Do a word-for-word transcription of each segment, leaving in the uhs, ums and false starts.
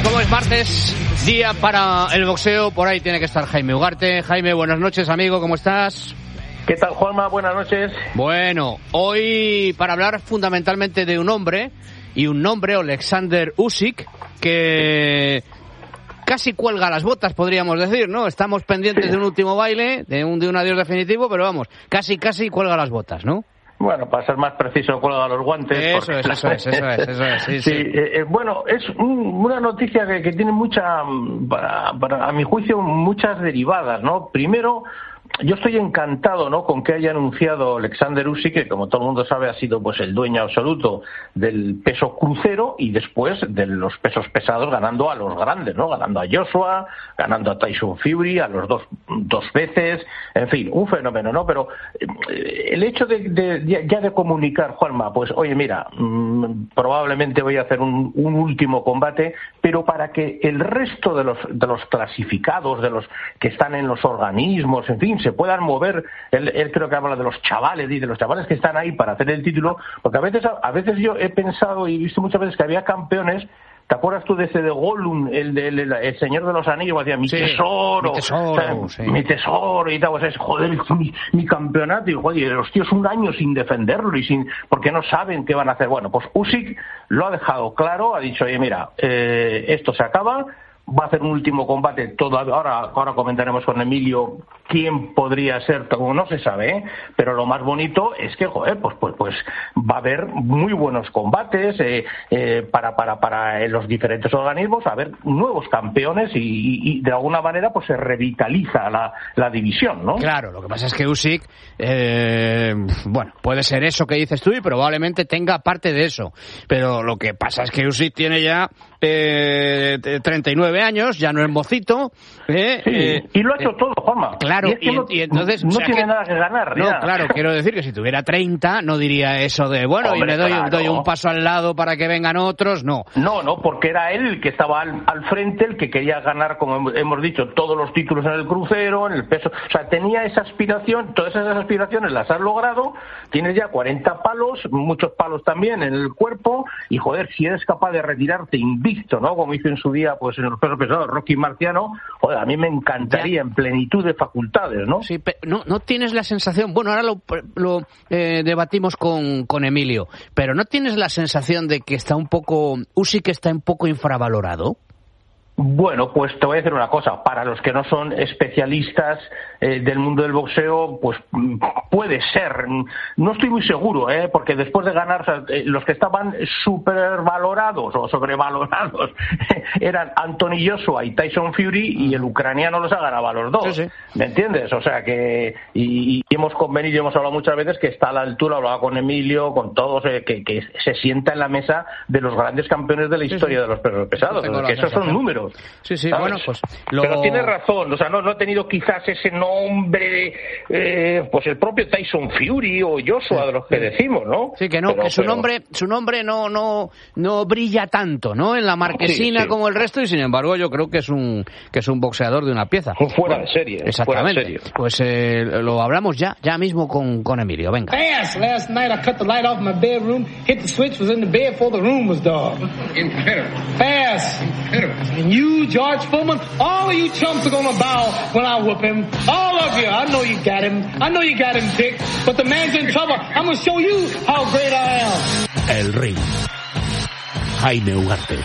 Como es martes, día para el boxeo, por ahí tiene que estar Jaime Ugarte. Jaime, buenas noches, amigo, ¿cómo estás? ¿Qué tal, Juanma? Buenas noches. Bueno, hoy para hablar fundamentalmente de un hombre, y un nombre, Alexander Usyk, que casi cuelga las botas, podríamos decir, ¿no? Estamos pendientes sí. de un último baile, de un, de un adiós definitivo, pero vamos, casi, casi cuelga las botas, ¿no? Bueno, para ser más preciso, cuelga los guantes. Eso porque... es, eso es, eso es, eso es. Sí, sí, sí. Eh, bueno, es un, una noticia que, que tiene mucha, para, para, a mi juicio, muchas derivadas, ¿no? Primero, yo estoy encantado, ¿no?, con que haya anunciado Alexander Usyk, que como todo el mundo sabe ha sido pues el dueño absoluto del peso crucero y después de los pesos pesados, ganando a los grandes, ¿no? Ganando a Joshua, ganando a Tyson Fury, a los dos dos veces, en fin, un fenómeno, ¿no? Pero eh, el hecho de, de ya de comunicar, Juanma, pues oye, mira, mmm, probablemente voy a hacer un, un último combate, pero para que el resto de los de los clasificados, de los que están en los organismos, en fin, se puedan mover. Él, él creo que habla de los chavales y de los chavales que están ahí para hacer el título, porque a veces a veces yo he pensado y visto muchas veces que había campeones. ¿Te acuerdas tú de ese de Gollum, el, de, el, el señor de los anillos? Decía, mi, sí, tesoro, mi tesoro, o sea, sí. mi tesoro y tal, pues es, joder, mi, mi campeonato, y joder, los tíos un año sin defenderlo y sin, porque no saben qué van a hacer. Bueno, pues Usyk lo ha dejado claro, ha dicho, oye, mira, eh, esto se acaba, va a hacer un último combate, todo, ahora, ahora comentaremos con Emilio quién podría ser, como no se sabe, ¿eh? Pero lo más bonito es que, joder, pues pues pues va a haber muy buenos combates eh, eh, para para para los diferentes organismos, a haber nuevos campeones y, y, y de alguna manera pues se revitaliza la, la división, ¿no? Claro, lo que pasa es que Usyk, eh, bueno, puede ser eso que dices tú y probablemente tenga parte de eso, pero lo que pasa es que Usyk tiene ya eh, treinta y nueve años, ya no es mocito, eh, sí, eh, y lo ha hecho eh, todo, Juanma. Claro, y, es que y, no, y entonces no o sea tiene que, nada que ganar. No, nada. claro, quiero decir que si tuviera treinta no diría eso de, bueno, Hombre, y me doy, claro. doy un paso al lado para que vengan otros, no. No, no, porque era él el que estaba al, al frente, el que quería ganar, como hemos dicho, todos los títulos en el crucero, en el peso. O sea, tenía esa aspiración, todas esas aspiraciones las has logrado, tienes ya cuarenta palos, muchos palos también en el cuerpo, y joder, si eres capaz de retirarte invicto, ¿no? Como hizo en su día, pues en los pesos pesados, Rocky Marciano, joder, a mí me encantaría ya. en plenitud de facultades, ¿no? Sí, pero no, no tienes la sensación, bueno, ahora lo, lo eh, debatimos con, con Emilio, pero ¿no tienes la sensación de que está un poco, Usyk está un poco infravalorado? Bueno, pues te voy a decir una cosa, para los que no son especialistas eh, del mundo del boxeo, pues puede ser, no estoy muy seguro, ¿eh? Porque después de ganar, o sea, eh, los que estaban supervalorados o sobrevalorados eran Anthony Joshua y Tyson Fury, y el ucraniano los ha ganado a los dos, sí, sí. ¿Me entiendes? O sea que, y, y hemos convenido, hemos hablado muchas veces que está a la altura, hablaba con Emilio, con todos, eh, que, que se sienta en la mesa de los grandes campeones de la historia sí, sí. de los pesos pesados, que esos son números. Sí, sí, ¿sabes? bueno, pues... Lo... Pero tienes razón, o sea, no, no he tenido quizás ese nombre, eh, pues el propio Tyson Fury o Joshua, sí, de los que decimos, ¿no? Sí, que no, pero, que su pero... nombre su nombre no no no brilla tanto, ¿no? En la marquesina sí, sí. como el resto, y sin embargo yo creo que es un que es un boxeador de una pieza. Fuera de serie. Exactamente. Fuera de serie. Pues eh, lo hablamos ya, ya mismo con, con Emilio, venga. Fast. Last night I cut the light off my bedroom, hit the switch, was in the bed before the room was dark. Incredible. Fast. Incredible. And you, George Foreman, all of you chumps are gonna bow when I whoop him. All of you. I know you got him. I know you got him, Dick. But the man's in trouble. I'm gonna show you how great I am. El ring. Jaime Ugarte.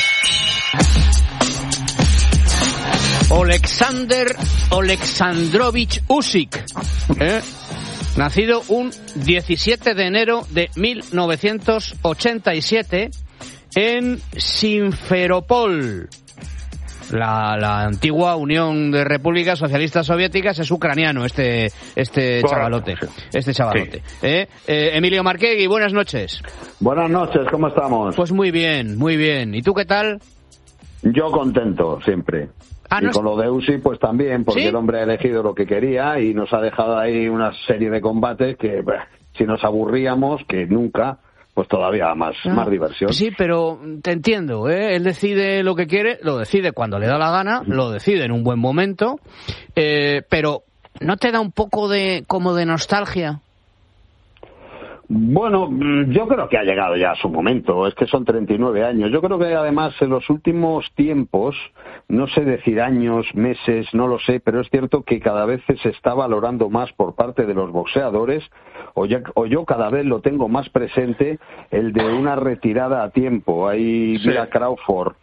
Alexander Alexandrovich Usyk, ¿eh? nacido un diecisiete de enero de mil novecientos ochenta y siete en Simferopol. La, la antigua Unión de Repúblicas Socialistas Soviéticas. Es ucraniano este este bueno, chavalote este chavalote sí. ¿Eh? Eh, Emilio Marquegui, buenas noches. Buenas noches, ¿cómo estamos? Pues muy bien, muy bien. ¿Y tú qué tal? Yo contento siempre. Ah, y no con es... lo de Usyk pues también, porque ¿sí? el hombre ha elegido lo que quería y nos ha dejado ahí una serie de combates que bah, si nos aburríamos, que nunca, pues todavía más, no. más diversión. Sí, pero te entiendo, ¿eh? Él decide lo que quiere, lo decide cuando le da la gana, mm. lo decide en un buen momento, eh, pero ¿no te da un poco de como de nostalgia? Bueno, yo creo que ha llegado ya a su momento, es que son treinta y nueve años. Yo creo que además en los últimos tiempos, no sé decir años, meses, no lo sé, pero es cierto que cada vez se está valorando más por parte de los boxeadores, o, ya, o yo cada vez lo tengo más presente, el de una retirada a tiempo. Ahí sí. Mira Crawford.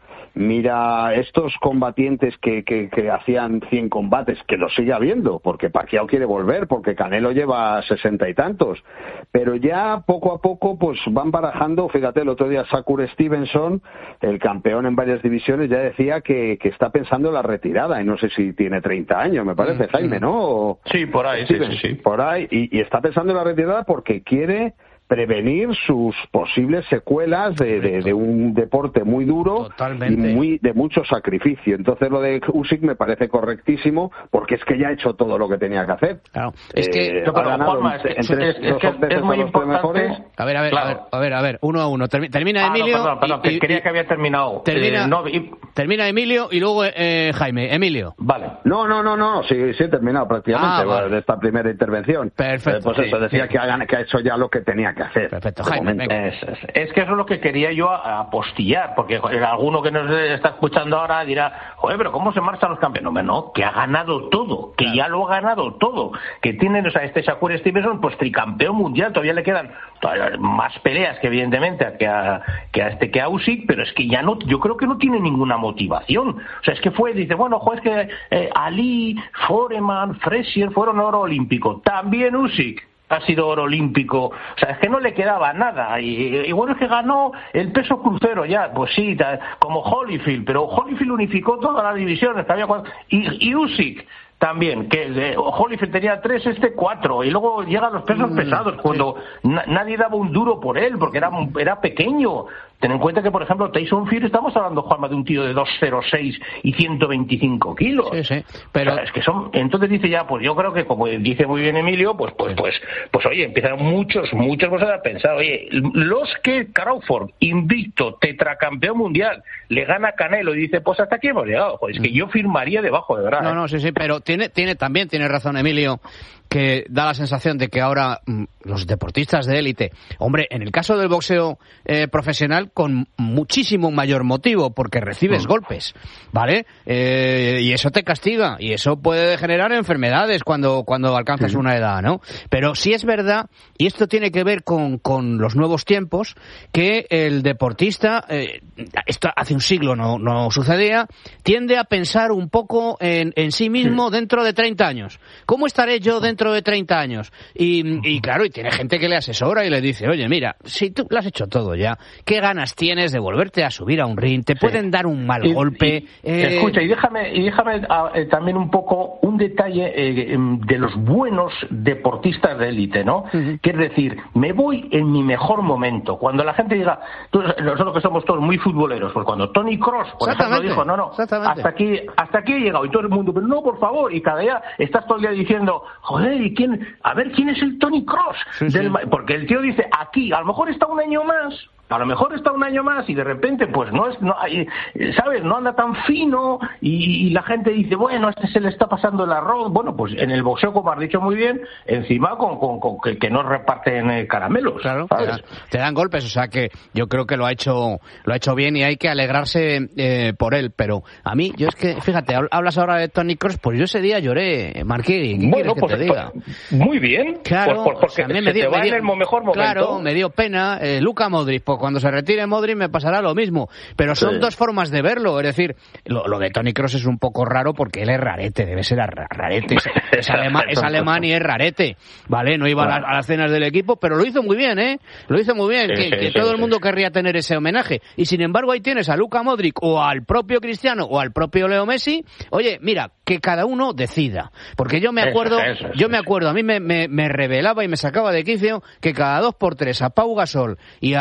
Mira estos combatientes que, que, que hacían cien combates, que lo sigue habiendo, porque Pacquiao quiere volver, porque Canelo lleva sesenta y tantos, pero ya poco a poco pues van barajando. Fíjate, el otro día Shakur Stevenson, el campeón en varias divisiones, ya decía que, que está pensando en la retirada, y no sé si tiene treinta años, me parece, mm, Jaime, ¿no? O, sí, por ahí, sí, sí, sí. Por ahí, y, y está pensando en la retirada porque quiere prevenir sus posibles secuelas de, de, de un deporte muy duro. Totalmente. Y muy de mucho sacrificio. Entonces lo de Usyk me parece correctísimo, porque es que ya ha hecho todo lo que tenía que hacer. Claro. Es que, eh, ha ganado Juanma, en, en tres, es, es, que es, es muy importante. A ver, a ver, claro. a ver, a ver, a ver, uno a uno. Termina ah, Emilio. No, perdón, perdón, y, que y, quería que había terminado. Termina, eh, no, y... termina Emilio y luego eh, Jaime. Emilio. Vale. No, no, no, no, sí, sí he terminado prácticamente ah, vale. de esta primera intervención. Perfecto. Eh, pues sí, eso, decía sí. que, ha, que ha hecho ya lo que tenía que hacer. Perfecto, Jaime. Es, es, es que eso es lo que quería yo apostillar, porque joder, alguno que nos está escuchando ahora dirá, joder, pero ¿cómo se marchan los campeones? No, no, que ha ganado todo, que claro. ya lo ha ganado todo, que tienen, o sea, este Shakur Stevenson, pues tricampeón mundial, todavía le quedan todavía más peleas que evidentemente que a, que a este que a Usyk, pero es que ya no, yo creo que no tiene ninguna motivación. O sea, es que fue, dice, bueno, joder, es que eh, Ali, Foreman, Frazier fueron oro olímpico, también Usyk ha sido oro olímpico, o sea, es que no le quedaba nada, y, y bueno, es que ganó el peso crucero ya, pues sí, como Holyfield, pero Holyfield unificó todas las divisiones, había cuatro, y, y Usyk también, que eh, Holyfield tenía tres, este cuatro, y luego llegan los pesos mm, pesados, cuando sí. na- nadie daba un duro por él, porque era, era pequeño. Ten en cuenta que, por ejemplo, Tyson Fury, estamos hablando, Juanma, de un tío de doscientos seis y ciento veinticinco kilos. Sí, sí, pero... O sea, es que son... Entonces dice ya, pues yo creo que, como dice muy bien Emilio, pues, pues, pues, pues oye, empiezan muchos, muchas cosas a pensar. Oye, los que Crawford, invicto, tetracampeón mundial, le gana a Canelo y dice, pues hasta aquí hemos llegado. Joder, es que yo firmaría debajo, de verdad. No, ¿eh? no, sí, sí, pero tiene, tiene también tiene razón Emilio, que da la sensación de que ahora mmm, los deportistas de élite, hombre, en el caso del boxeo eh, profesional, con muchísimo mayor motivo, porque recibes mm. golpes, ¿vale? Eh, y eso te castiga, y eso puede generar enfermedades cuando, cuando alcanzas sí. una edad, ¿no? Pero sí es verdad, y esto tiene que ver con, con los nuevos tiempos, que el deportista, eh, esto hace un siglo no, no sucedía, tiende a pensar un poco en, en sí mismo sí. dentro de treinta años. ¿Cómo estaré yo dentro de treinta años? Y, y claro, y tiene gente que le asesora y le dice, oye, mira, si tú lo has hecho todo ya, ¿qué ganas tienes de volverte a subir a un ring? Te sí. pueden dar un mal y, golpe. Y, eh... Escucha, y déjame, y déjame a, eh, también un poco un detalle eh, de los buenos deportistas de élite, ¿no? Uh-huh. Que es decir, me voy en mi mejor momento. Cuando la gente diga, tú, nosotros que somos todos muy futboleros, pues cuando Tony Cross, por ejemplo, dijo, no, no, hasta aquí, hasta aquí he llegado, y todo el mundo, pero no, por favor, y cada día estás todo el día diciendo, joder, ¿y quién? A ver, ¿quién es el Tony Cross? Sí, Del, sí. Porque el tío dice, aquí, a lo mejor está un año más, a lo mejor está un año más y de repente pues no es, no hay, sabes, no anda tan fino y, y la gente dice, bueno, a este se le está pasando el arroz. Bueno, pues en el boxeo, como has dicho muy bien, encima con, con, con que, que no reparten eh, caramelos, claro, ¿sabes? Te dan, te dan golpes, o sea que yo creo que lo ha hecho lo ha hecho bien y hay que alegrarse eh, por él, pero a mí, yo es que, fíjate, hablas ahora de Tony Cross, pues yo ese día lloré, Marquiri, ¿qué bueno, quieres pues, que te diga? Pues, muy bien, claro, pues, porque o sea, me se dio, te va me dio, en el mejor momento. Claro, me dio pena, eh, Luka Modric, pues cuando se retire Modric me pasará lo mismo, pero son sí. dos formas de verlo, es decir, lo, lo de Tony Cross es un poco raro porque él es rarete, debe ser rarete, es, es, alema, es alemán y es rarete, ¿vale? No iba claro. a, la, a las cenas del equipo, pero lo hizo muy bien, ¿eh? Lo hizo muy bien, sí, que, sí, que sí, todo sí, el mundo sí. querría tener ese homenaje, y sin embargo ahí tienes a Luka Modric o al propio Cristiano o al propio Leo Messi, oye, mira, que cada uno decida, porque yo me acuerdo, eso, eso, eso, yo me acuerdo, a mí me, me, me revelaba y me sacaba de quicio que cada dos por tres a Pau Gasol y a Rafa Nadal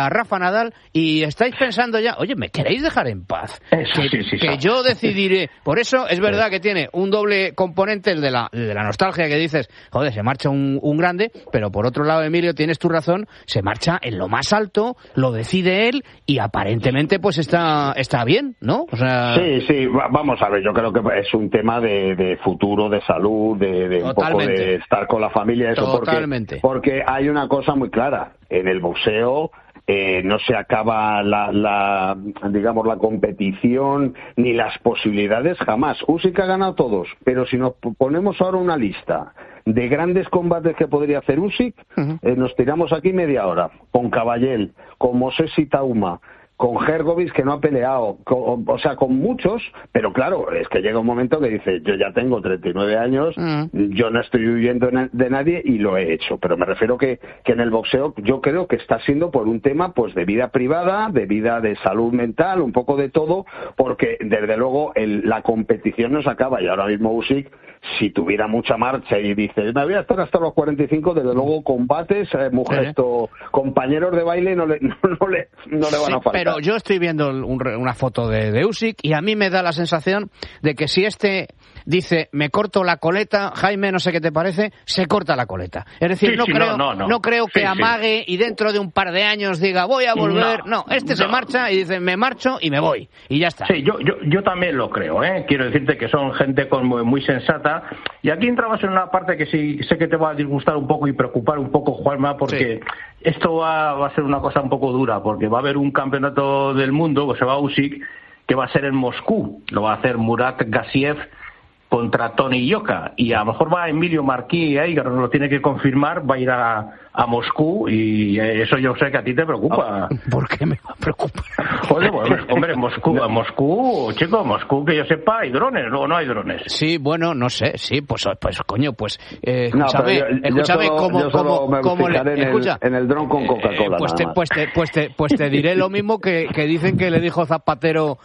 Nadal y estáis pensando ya, oye, ¿me queréis dejar en paz? Eso, que sí, sí, que sí. yo decidiré. Por eso es verdad sí. que tiene un doble componente, el de la, el de la nostalgia, que dices, joder, se marcha un, un grande, pero por otro lado, Emilio, tienes tu razón, se marcha en lo más alto, lo decide él y aparentemente pues está, está bien, ¿no? O sea... Sí, sí, vamos a ver, yo creo que es un tema de, de futuro, de salud, de, de un poco de estar con la familia, eso. Totalmente. Porque, porque hay una cosa muy clara, en el boxeo eh, no se acaba la, la, digamos, la competición ni las posibilidades jamás. Usyk ha ganado todos, pero si nos ponemos ahora una lista de grandes combates que podría hacer Usyk, uh-huh. eh, nos tiramos aquí media hora, con Caballel, con Moses Itauma, con Hrgović, que no ha peleado, con, o sea, con muchos, pero claro, es que llega un momento que dice, yo ya tengo treinta y nueve años, mm. yo no estoy huyendo de nadie y lo he hecho, pero me refiero que, que en el boxeo yo creo que está siendo por un tema pues de vida privada, de vida de salud mental, un poco de todo, porque desde luego el, la competición no se acaba y ahora mismo Usyk, si tuviera mucha marcha y dice, me voy a estar hasta los cuarenta y cinco, desde luego combates, eh, mujer, ¿Eh? esto, compañeros de baile no le, no, no le, no le van sí, a faltar. Pero yo estoy viendo un, una foto de, de Usyk y a mí me da la sensación de que si este dice, me corto la coleta, Jaime, no sé qué te parece, se corta la coleta. Es decir, sí, no, sí, creo, no, no, no. no creo que sí, amague sí. y dentro de un par de años diga, voy a volver. No, no este no. se marcha y dice, me marcho y me voy. Y ya está. Sí, yo, yo, yo también lo creo, ¿eh? Quiero decirte que son gente con, muy, muy sensata. Y aquí entramos en una parte que sí sé que te va a disgustar un poco y preocupar un poco, Juanma, porque sí. esto va, va a ser una cosa un poco dura, porque va a haber un campeonato del mundo, que se va a Usyk, que va a ser en Moscú. Lo va a hacer Murat Gassiev contra Tony Yoka, y a lo mejor va Emilio Marquí ahí, que nos lo tiene que confirmar, va a ir a, a Moscú, y eso yo sé que a ti te preocupa. ¿Por qué me va a preocupar? Joder, pues, hombre, Moscú, Moscú, chico, Moscú, que yo sepa, hay drones, o no hay drones. Sí, bueno, no sé, sí, pues, pues coño, pues, eh, no, escúchame, yo, escúchame yo solo, cómo, yo solo cómo, me cómo le, en escucha, el, en el dron con Coca-Cola, eh, pues, te, pues, te, pues, te, pues te diré lo mismo que, que dicen que le dijo Zapatero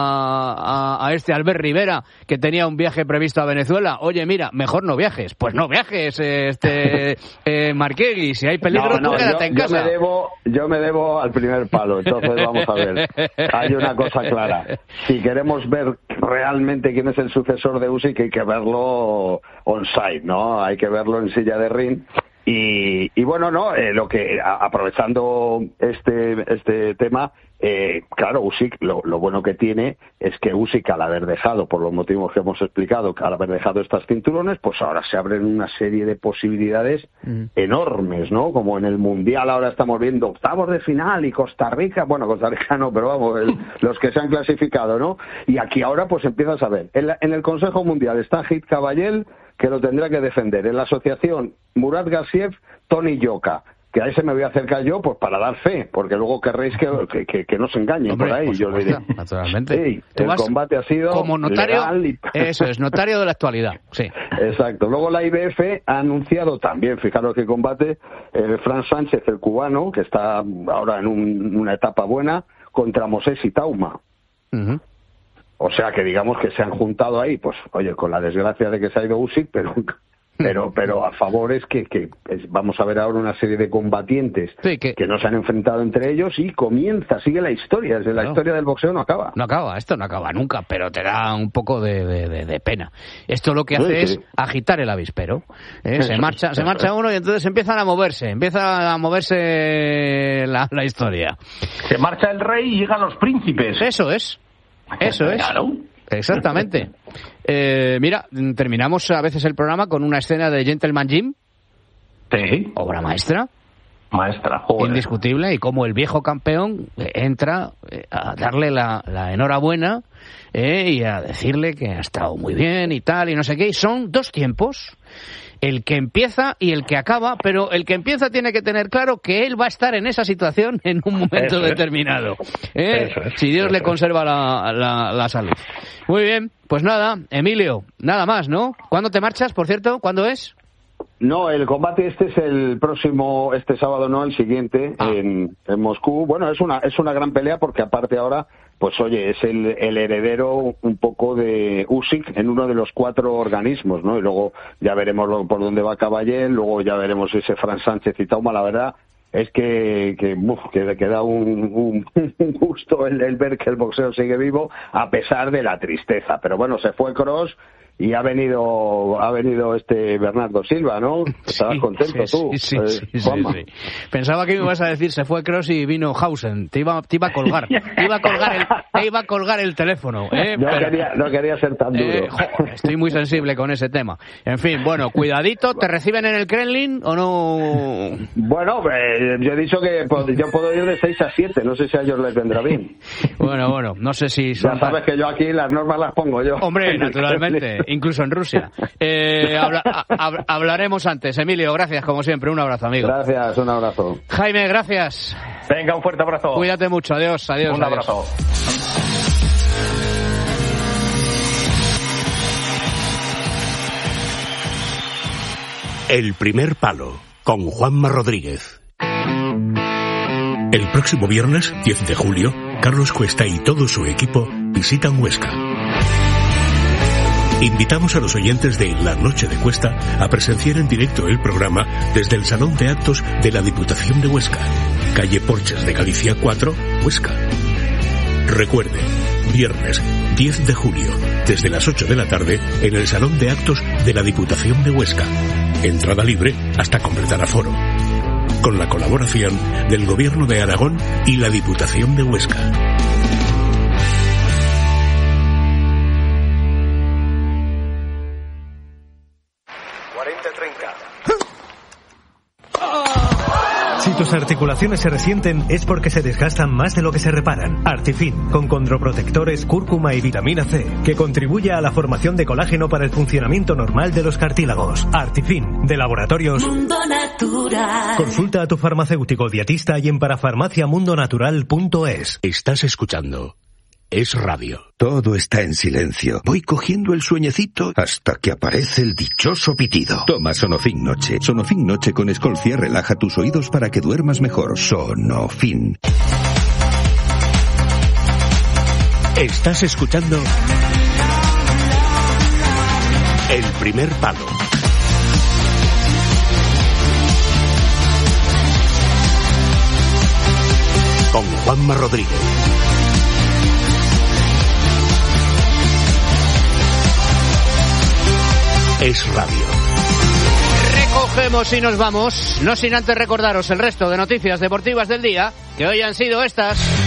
a, a, a este Albert Rivera, que tenía un viaje previsto a Venezuela. Oye, mira, mejor no viajes. Pues no viajes, este eh, Marquegui, si hay peligro, no, no, tú quédate yo, en casa. Yo me, debo, yo me debo al primer palo, entonces vamos a ver. Hay una cosa clara. Si queremos ver realmente quién es el sucesor de Usyk, hay que verlo on-site, ¿no? Hay que verlo en silla de ring. Y, y bueno, no, eh, lo que a, aprovechando este este tema, eh, claro, Usyk, lo, lo bueno que tiene es que Usyk, al haber dejado, por los motivos que hemos explicado, al haber dejado estas cinturones, pues ahora se abren una serie de posibilidades mm. enormes, ¿no? Como en el Mundial ahora estamos viendo octavos de final y Costa Rica, bueno, Costa Rica no, pero vamos, el, los que se han clasificado, ¿no? Y aquí ahora pues empiezas a ver, en, la, en el Consejo Mundial está Hit Caballel, que lo tendrá que defender. En la asociación, Murat Gassiev, Tony Yoka, que a ese me voy a acercar yo pues para dar fe, porque luego querréis que, que, que no se engañen. Hombre, por ahí. Por yo le diré, naturalmente. Sí, el combate ha sido como notario, legal y... eso es, notario de la actualidad. Sí. Exacto. Luego la I B F ha anunciado también, fijaros que combate, eh, Fran Sánchez, el cubano, que está ahora en un, una etapa buena, contra Moses Itauma. Uh-huh. O sea que digamos que se han juntado ahí, pues oye, con la desgracia de que se ha ido Usyk, pero pero pero a favor es que, que es, vamos a ver ahora una serie de combatientes sí, que... que no se han enfrentado entre ellos y comienza, sigue la historia, desde la no. historia del boxeo no acaba. No acaba, esto no acaba nunca, pero te da un poco de, de, de, de pena. Esto lo que hace sí, es sí. agitar el avispero. ¿eh? Se marcha se marcha uno y entonces empiezan a moverse, empieza a moverse la, la historia. Se marcha el rey y llegan los príncipes. Eso es. Eso es. Claro. Exactamente. Eh, mira, terminamos a veces el programa con una escena de Gentleman Jim. Sí. Obra maestra. Maestra, joder. Indiscutible. Y como el viejo campeón entra a darle la, la enhorabuena eh, y a decirle que ha estado muy bien y tal y no sé qué. Y son dos tiempos. El que empieza y el que acaba, pero el que empieza tiene que tener claro que él va a estar en esa situación en un momento Eso determinado. ¿eh? Eso es. Si Dios Eso le conserva la, la, la salud. Muy bien, pues nada, Emilio, nada más, ¿no? ¿Cuándo te marchas, por cierto? ¿Cuándo es? No, el combate este es el próximo, este sábado no, el siguiente, ah. en, en Moscú. Bueno, es una es una gran pelea porque aparte ahora, pues oye, es el, el heredero un poco de Usyk en uno de los cuatro organismos, ¿no? Y luego ya veremos lo, por dónde va Caballel, luego ya veremos ese Fran Sánchez y Tauma. La verdad es que que, uf, que, que da un, un, un gusto el, el ver que el boxeo sigue vivo a pesar de la tristeza. Pero bueno, se fue Kroos y ha venido ha venido este Bernardo Silva, ¿no? Estabas sí, contento sí, tú. Sí, sí, eh, sí, sí, sí. Pensaba que me ibas a decir se fue Kroos y vino Hausen. Te iba, te iba a colgar. Te iba a colgar el, te iba a colgar el teléfono. ¿eh? No, Pero, quería, no quería ser tan duro. Eh, joder, estoy muy sensible con ese tema. En fin, bueno, cuidadito. ¿Te reciben en el Kremlin o no? Bueno, eh, yo he dicho que yo puedo ir de seis a siete. No sé si a ellos les vendrá bien. Bueno, bueno, no sé si... Son ya sabes tan... que yo aquí las normas las pongo yo. Hombre, naturalmente. Incluso en Rusia. Eh, habla, hab, hablaremos antes. Emilio, gracias como siempre. Un abrazo, amigo. Gracias, un abrazo. Jaime, gracias. Venga, un fuerte abrazo. Cuídate mucho. Adiós, adiós. Un adiós. abrazo. El primer palo, con Juanma Rodríguez. El próximo viernes, diez de julio, Carlos Cuesta y todo su equipo visitan Huesca. Invitamos a los oyentes de La Noche de Cuesta a presenciar en directo el programa desde el Salón de Actos de la Diputación de Huesca, calle Porches de Galicia cuatro, Huesca. Recuerde, viernes diez de julio, desde las ocho de la tarde, en el Salón de Actos de la Diputación de Huesca. Entrada libre hasta completar aforo. Con la colaboración del Gobierno de Aragón y la Diputación de Huesca. Si tus articulaciones se resienten es porque se desgastan más de lo que se reparan. Artifin, con condroprotectores, cúrcuma y vitamina C, que contribuye a la formación de colágeno para el funcionamiento normal de los cartílagos. Artifin, de Laboratorios Mundo Natural. Consulta a tu farmacéutico dietista y en parafarmaciamundonatural punto es. Estás escuchando Es Radio. Todo está en silencio. Voy cogiendo el sueñecito hasta que aparece el dichoso pitido. Toma Sonofin Noche. Sonofin Noche con Escolcia relaja tus oídos para que duermas mejor. Sonofin. Estás escuchando El primer palo. Con Juanma Rodríguez. Es Radio. Recogemos y nos vamos, no sin antes recordaros el resto de noticias deportivas del día, que hoy han sido estas.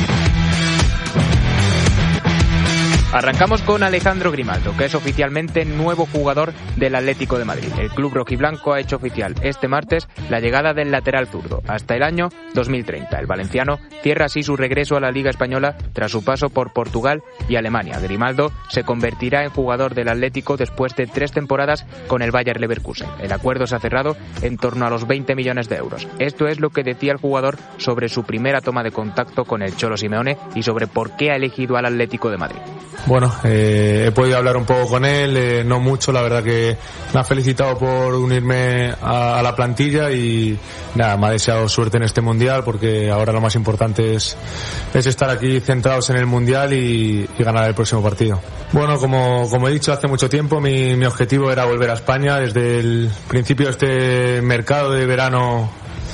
Arrancamos con Alejandro Grimaldo, que es oficialmente nuevo jugador del Atlético de Madrid. El club rojiblanco ha hecho oficial este martes la llegada del lateral zurdo hasta el año dos mil treinta. El valenciano cierra así su regreso a la Liga Española tras su paso por Portugal y Alemania. Grimaldo se convertirá en jugador del Atlético después de tres temporadas con el Bayer Leverkusen. El acuerdo se ha cerrado en torno a los veinte millones de euros. Esto es lo que decía el jugador sobre su primera toma de contacto con el Cholo Simeone y sobre por qué ha elegido al Atlético de Madrid. Bueno, eh, he podido hablar un poco con él, eh, no mucho, la verdad que me ha felicitado por unirme a, a la plantilla y nada, me ha deseado suerte en este Mundial porque ahora lo más importante es, es estar aquí centrados en el Mundial y, y ganar el próximo partido. Bueno, como, como he dicho hace mucho tiempo, mi, mi objetivo era volver a España. Desde el principio de este mercado de verano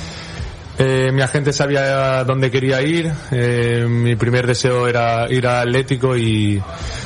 Eh, mi agente sabía dónde quería ir, eh, mi primer deseo era ir al Atlético y,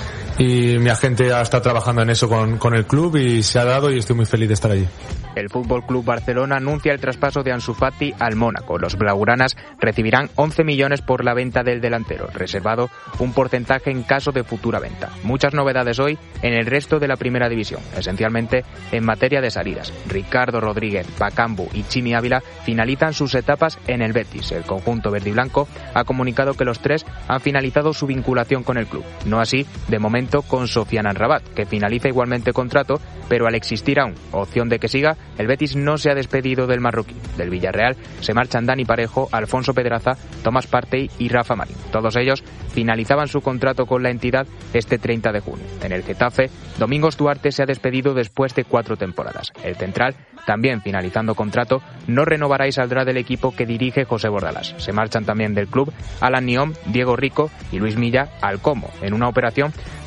y mi agente ha estado trabajando en eso con, con el club y se ha dado y estoy muy feliz de estar allí. El F C Barcelona anuncia el traspaso de Ansu Fati al Mónaco. Los blaugranas recibirán once millones por la venta del delantero, reservado un porcentaje en caso de futura venta. Muchas novedades hoy en el resto de la primera división, esencialmente en materia de salidas. Ricardo Rodríguez, Bakambu y Chimi Ávila finalizan sus etapas en el Betis. El conjunto verdiblanco ha comunicado que los tres han finalizado su vinculación con el club. No así, de momento, con Sofiane Amrabat, que finaliza igualmente contrato, pero al existir aún opción de que siga, el Betis no se ha despedido del marroquí. Del Villarreal se marchan Dani Parejo, Alfonso Pedraza, Tomás Partey y Rafa Marín. Todos ellos finalizaban su contrato con la entidad este treinta de junio. En el Getafe, Domingos Duarte se ha despedido después de cuatro temporadas. El central, también finalizando contrato, no renovará y saldrá del equipo que dirige José Bordalás. Se marchan también del club Alan Niom, Diego Rico y Luis Milla al Como, en una operación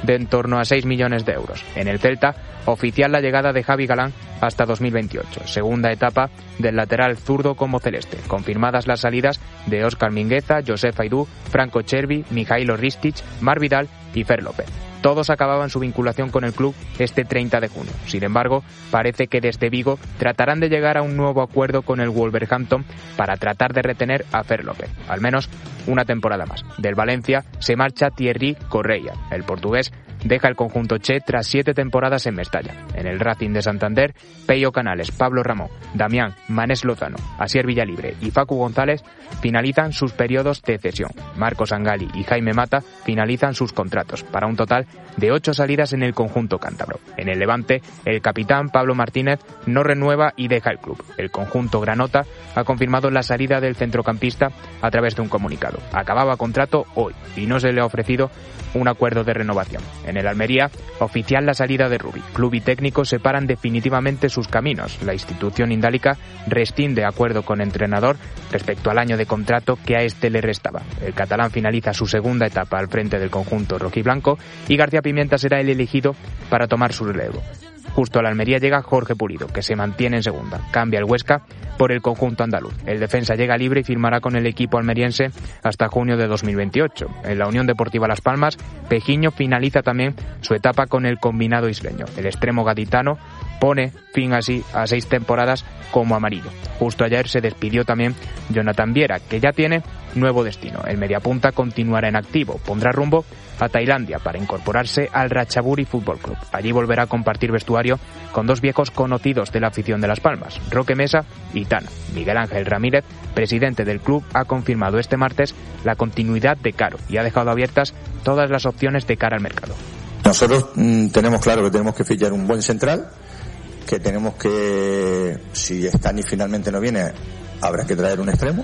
de en torno a seis millones de euros. En el Celta, oficial la llegada de Javi Galán hasta dos mil veintiocho, segunda etapa del lateral zurdo como celeste. Confirmadas las salidas de Óscar Mingueza, Josef Aidú, Franco Cervi, Mijailo Ristic, Mar Vidal y Fer López. Todos acababan su vinculación con el club este treinta de junio. Sin embargo, parece que desde Vigo tratarán de llegar a un nuevo acuerdo con el Wolverhampton para tratar de retener a Fer López, al menos una temporada más. Del Valencia se marcha Thierry Correia. El portugués deja el conjunto che tras siete temporadas en Mestalla. En el Racing de Santander, Peyo Canales, Pablo Ramón, Damián, Manés Lozano, Asier Villalibre y Facu González finalizan sus periodos de cesión. Marcos Angali y Jaime Mata finalizan sus contratos, para un total de ocho salidas en el conjunto cántabro. En el Levante, el capitán Pablo Martínez no renueva y deja el club. El conjunto granota ha confirmado la salida del centrocampista a través de un comunicado. Acababa contrato hoy y no se le ha ofrecido un acuerdo de renovación. En el Almería, oficial la salida de Rubi. Club y técnico separan definitivamente sus caminos. La institución indálica rescinde acuerdo con entrenador respecto al año de contrato que a este le restaba. El catalán finaliza su segunda etapa al frente del conjunto rojiblanco y García Pimienta será el elegido para tomar su relevo. Justo a la Almería llega Jorge Pulido, que se mantiene en segunda. Cambia el Huesca por el conjunto andaluz. El defensa llega libre y firmará con el equipo almeriense hasta junio de dos mil veintiocho. En la Unión Deportiva Las Palmas, Pejiño finaliza también su etapa con el combinado isleño. El extremo gaditano pone fin así a seis temporadas como amarillo. Justo ayer se despidió también Jonathan Viera, que ya tiene nuevo destino. El mediapunta continuará en activo, pondrá rumbo a Tailandia para incorporarse al Ratchaburi Fútbol Club. Allí volverá a compartir vestuario con dos viejos conocidos de la afición de Las Palmas, Roque Mesa y Tana. Miguel Ángel Ramírez, presidente del club, ha confirmado este martes la continuidad de Caro y ha dejado abiertas todas las opciones de cara al mercado. Nosotros mmm, tenemos claro que tenemos que fichar un buen central, que tenemos que, si Stani finalmente no viene, habrá que traer un extremo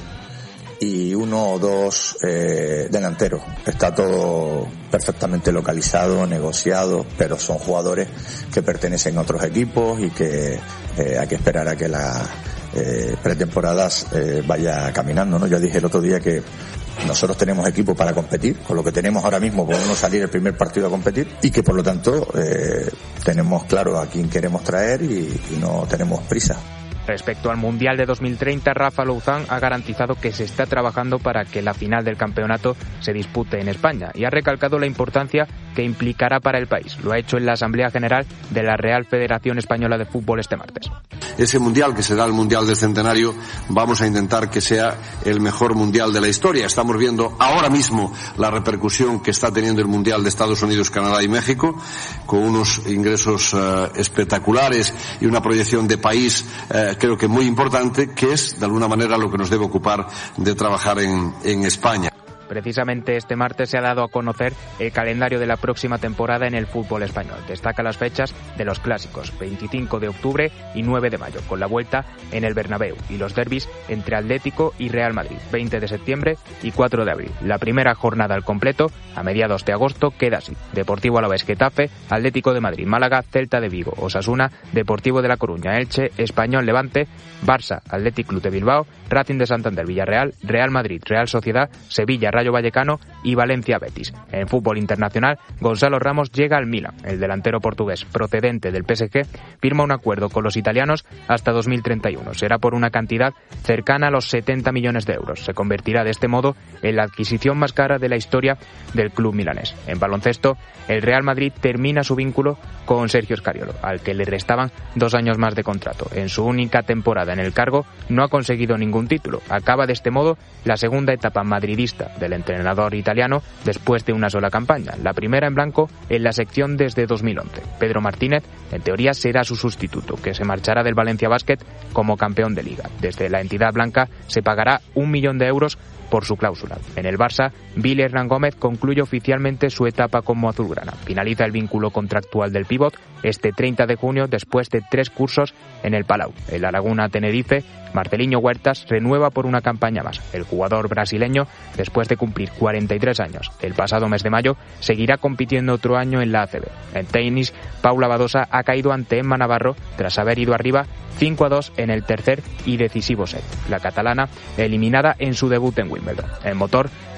y uno o dos eh, delanteros. Está todo perfectamente localizado, negociado, pero son jugadores que pertenecen a otros equipos y que eh, hay que esperar a que las eh, pretemporadas eh, vaya caminando, ¿no? Yo dije el otro día que nosotros tenemos equipo para competir, con lo que tenemos ahora mismo podemos salir el primer partido a competir y que por lo tanto eh, tenemos claro a quién queremos traer y, y no tenemos prisa. Respecto al Mundial de dos mil treinta, Rafa Louzán ha garantizado que se está trabajando para que la final del campeonato se dispute en España y ha recalcado la importancia que implicará para el país. Lo ha hecho en la Asamblea General de la Real Federación Española de Fútbol este martes. Ese Mundial, que será el Mundial del Centenario, vamos a intentar que sea el mejor Mundial de la historia. Estamos viendo ahora mismo la repercusión que está teniendo el Mundial de Estados Unidos, Canadá y México, con unos ingresos uh, espectaculares y una proyección de país uh, creo que muy importante, que es de alguna manera lo que nos debe ocupar de trabajar en, en España. Precisamente este martes se ha dado a conocer el calendario de la próxima temporada en el fútbol español. Destaca las fechas de los clásicos, veinticinco de octubre y nueve de mayo, con la vuelta en el Bernabéu, y los derbis entre Atlético y Real Madrid, veinte de septiembre y cuatro de abril. La primera jornada al completo, a mediados de agosto, queda así: Deportivo Alavés, Getafe, Atlético de Madrid, Málaga, Celta de Vigo, Osasuna, Deportivo de La Coruña, Elche, Español, Levante, Barça, Athletic Club de Bilbao, Racing de Santander, Villarreal, Real Madrid, Real Sociedad, Sevilla, Rayo Vallecano y Valencia Betis. En fútbol internacional, Gonzalo Ramos llega al Milan. El delantero portugués procedente del P S G firma un acuerdo con los italianos hasta dos mil treinta y uno. Será por una cantidad cercana a los setenta millones de euros. Se convertirá de este modo en la adquisición más cara de la historia del club milanés. En baloncesto, el Real Madrid termina su vínculo con Sergio Scariolo, al que le restaban dos años más de contrato. En su única temporada en el cargo no ha conseguido ningún título. Acaba de este modo la segunda etapa madridista del entrenador italiano después de una sola campaña, la primera en blanco en la sección desde dos mil once. Pedro Martínez, en teoría, será su sustituto, que se marchará del Valencia Basket como campeón de liga. Desde la entidad blanca se pagará un millón de euros por su cláusula. En el Barça, Billy Hernán Gómez concluye oficialmente su etapa como azulgrana. Finaliza el vínculo contractual del pívot este treinta de junio después de tres cursos en el Palau. En la Laguna Tenerife, Marceliño Huertas renueva por una campaña más. El jugador brasileño, después de cumplir cuarenta y tres años el pasado mes de mayo, seguirá compitiendo otro año en la A C B. En tenis, Paula Badosa ha caído ante Emma Navarro tras haber ido arriba cinco a dos en el tercer y decisivo set. La catalana eliminada en su debut en Wimbledon. En motor,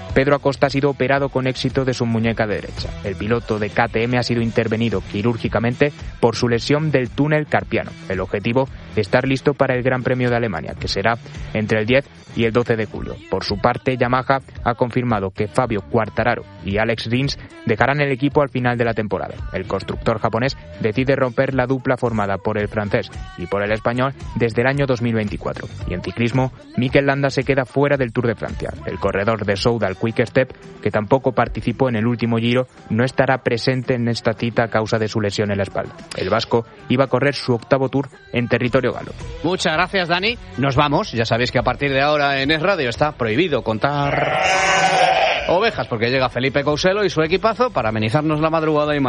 Pedro Acosta ha sido operado con éxito de su muñeca derecha. El piloto de K T M ha sido intervenido quirúrgicamente por su lesión del túnel carpiano. El objetivo es estar listo para el Gran Premio de Alemania, que será entre el diez y el doce de julio. Por su parte, Yamaha ha confirmado que Fabio Quartararo y Alex Rins dejarán el equipo al final de la temporada. El constructor japonés decide romper la dupla formada por el francés y por el español desde el año dos mil veinticuatro. Y en ciclismo, Mikel Landa se queda fuera del Tour de Francia. El corredor de Soudal Quick Step, que tampoco participó en el último Giro, no estará presente en esta cita a causa de su lesión en la espalda. El vasco iba a correr su octavo Tour en territorio galo. Muchas gracias, Dani. Nos vamos. Ya sabéis que a partir de ahora en Es Radio está prohibido contar ovejas, porque llega Felipe Couselo y su equipazo para amenizarnos la madrugada y